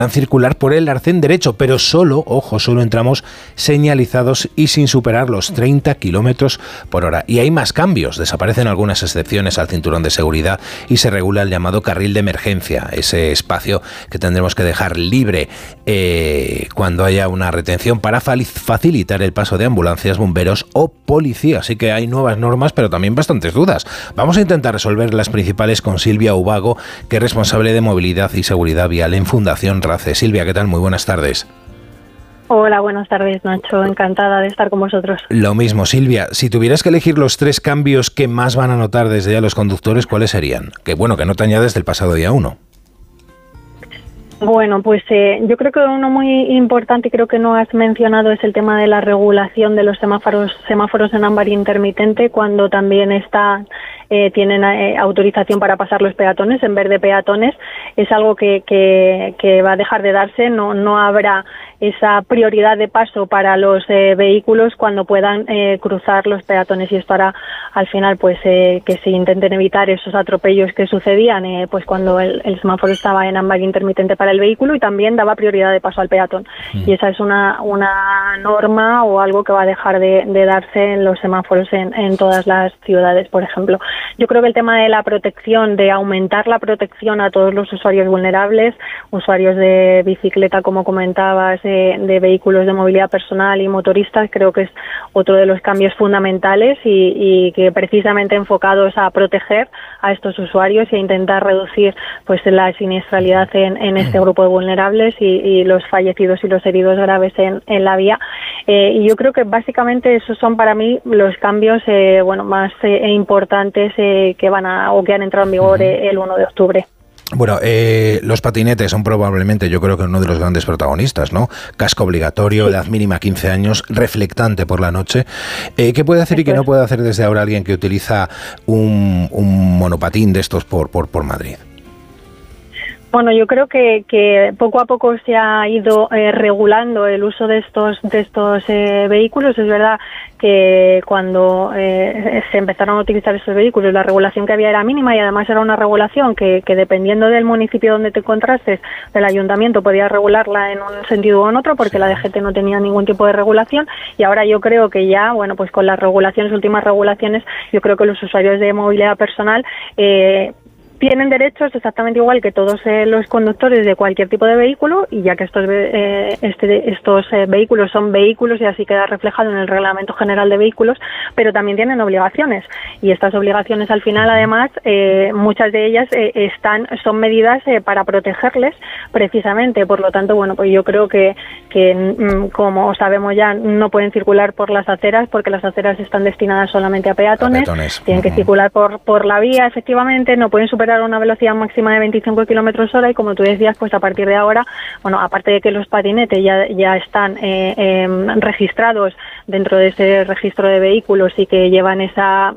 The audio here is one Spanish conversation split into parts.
circular por el arcén derecho, pero solo en tramos señalizados y sin superar los 30 kilómetros por hora. Y hay más cambios, desaparecen algunas excepciones al cinturón de seguridad y se regula el llamado carril de emergencia, ese espacio que tendremos que dejar libre cuando haya una retención para facilitar el paso de ambulancias, bomberos o policía. Así que hay nuevas normas, pero también bastantes dudas. Vamos a intentar resolver las principales con Silvia Ubago, que es responsable de movilidad y seguridad vial en Fundación RACE. Silvia, ¿qué tal? Muy buenas tardes. Hola, buenas tardes, Nacho. Encantada de estar con vosotros. Lo mismo, Silvia. Si tuvieras que elegir los 3 cambios que más van a notar desde ya los conductores, ¿cuáles serían? Que bueno, que no te añades del pasado día 1. Bueno, pues yo creo que uno muy importante y creo que no has mencionado es el tema de la regulación de los semáforos en ámbar intermitente, cuando también tienen autorización para pasar los peatones en verde peatones. Es algo que va a dejar de darse, no habrá esa prioridad de paso para los vehículos cuando puedan cruzar los peatones, y esto hará al final pues que se intenten evitar esos atropellos que sucedían pues cuando el semáforo estaba en ámbar intermitente para el vehículo, y también daba prioridad de paso al peatón. Y esa es una norma o algo que va a dejar de darse en los semáforos en todas las ciudades, por ejemplo. Yo creo que el tema de la protección, de aumentar la protección a todos los usuarios vulnerables, usuarios de bicicleta, como comentabas, de vehículos de movilidad personal y motoristas, creo que es otro de los cambios fundamentales y que precisamente enfocados a proteger a estos usuarios y a intentar reducir pues la siniestralidad en este grupo de vulnerables y los fallecidos y los heridos graves en la vía. Y yo creo que básicamente esos son para mí los cambios más importantes que han entrado en vigor el 1 de octubre. Bueno, los patinetes son probablemente, yo creo que uno de los grandes protagonistas, ¿no? Casco obligatorio, edad mínima 15 años, reflectante por la noche. ¿Qué puede hacer y qué no puede hacer desde ahora alguien que utiliza un monopatín de estos por Madrid? Bueno, yo creo que poco a poco se ha ido regulando el uso de estos vehículos. Es verdad que cuando se empezaron a utilizar estos vehículos, la regulación que había era mínima, y además era una regulación que dependiendo del municipio donde te encontrases, del ayuntamiento, podía regularla en un sentido o en otro, porque la DGT no tenía ningún tipo de regulación. Y ahora yo creo que ya, bueno, pues con las últimas regulaciones, yo creo que los usuarios de movilidad personal tienen derechos exactamente igual que todos los conductores de cualquier tipo de vehículo, y ya que estos vehículos son vehículos y así queda reflejado en el Reglamento General de Vehículos, pero también tienen obligaciones, y estas obligaciones al final además muchas de ellas son medidas para protegerles precisamente. Por lo tanto, bueno, pues yo creo que como sabemos ya, no pueden circular por las aceras, porque las aceras están destinadas solamente a peatones. Tienen que circular por la vía, efectivamente, no pueden superar una velocidad máxima de 25 kilómetros hora, y como tú decías, pues a partir de ahora, bueno, aparte de que los patinetes ya están registrados dentro de ese registro de vehículos y que llevan esa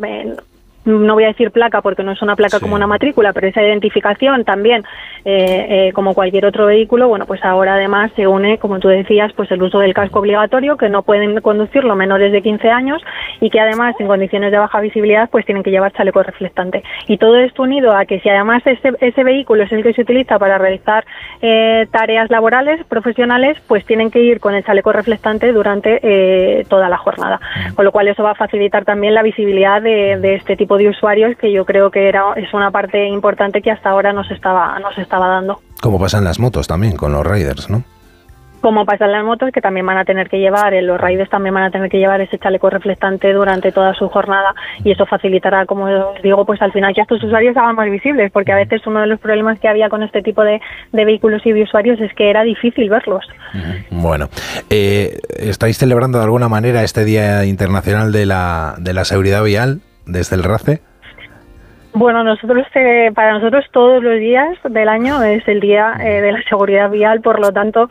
no voy a decir placa porque no es una placa como una matrícula, pero esa identificación también como cualquier otro vehículo, bueno, pues ahora además se une, como tú decías, pues el uso del casco obligatorio, que no pueden conducirlo menores de 15 años y que además en condiciones de baja visibilidad pues tienen que llevar chaleco reflectante. Y todo esto unido a que si además ese vehículo es el que se utiliza para realizar tareas laborales, profesionales, pues tienen que ir con el chaleco reflectante durante toda la jornada. Con lo cual eso va a facilitar también la visibilidad de este tipo de usuarios, que yo creo que es una parte importante que hasta ahora no se estaba dando. Como pasa en las motos también, con los riders, ¿no? Como pasa en las motos, que también van a tener que llevar, los riders también van a tener que llevar ese chaleco reflectante durante toda su jornada, y eso facilitará, como os digo, pues al final que estos usuarios se hagan más visibles, porque a veces uno de los problemas que había con este tipo de vehículos y de usuarios es que era difícil verlos. Bueno, ¿estáis celebrando de alguna manera este Día Internacional de la Seguridad Vial desde el RACE? Bueno, para nosotros todos los días del año es el día de la seguridad vial, por lo tanto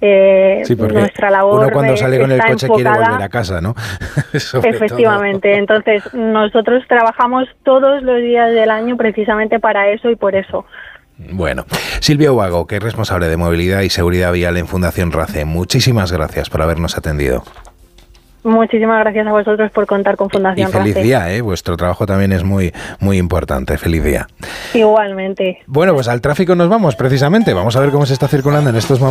nuestra labor uno cuando sale con el coche enfocada, quiere volver a casa, ¿no? Efectivamente, todo. Entonces nosotros trabajamos todos los días del año precisamente para eso y por eso. Bueno, Silvia Ubago, que es responsable de movilidad y seguridad vial en Fundación RACE, muchísimas gracias por habernos atendido. Muchísimas gracias a vosotros por contar con Fundación RACE. Y feliz día, vuestro trabajo también es muy, muy importante. Feliz día. Igualmente. Bueno, pues al tráfico nos vamos precisamente. Vamos a ver cómo se está circulando en estos momentos.